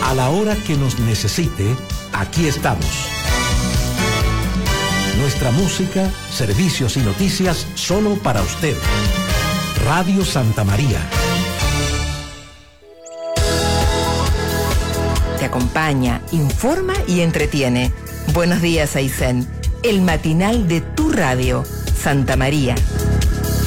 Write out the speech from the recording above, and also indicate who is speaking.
Speaker 1: A la hora que nos necesite, aquí estamos. Nuestra música, servicios y noticias solo para usted. Radio Santa María.
Speaker 2: Te acompaña, informa y entretiene. Buenos días, Aysén. El matinal de tu radio, Santa María.